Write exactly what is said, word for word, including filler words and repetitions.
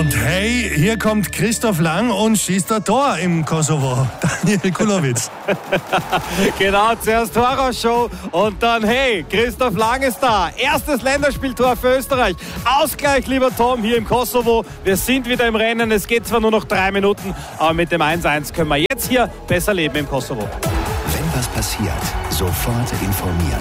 Und hey, hier kommt Christoph Lang und schießt ein Tor im Kosovo. Daniel Kulowitz. Genau, zuerst Horrorshow und dann, hey, Christoph Lang ist da. Erstes Länderspieltor für Österreich. Ausgleich, lieber Tom, hier im Kosovo. Wir sind wieder im Rennen. Es geht zwar nur noch drei Minuten, aber mit dem eins eins können wir jetzt hier besser leben im Kosovo. Wenn was passiert, sofort informieren.